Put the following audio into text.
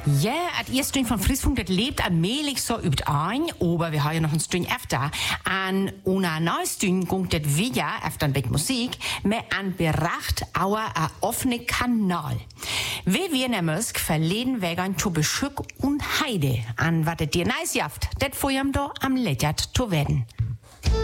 Ja, das erste Stück von Friesfunk, das lebt allmählich so übt ein, aber wir haben ja noch ein Stück öfter. An una neues Stück kommt das wieder, öfter mit Musik, mit an beracht auer a offene Kanal. Wir nämlich verleden wegen zu Beschück und Heide, an wat det dir nice jaft, det vorjam do am Lächert zu werden.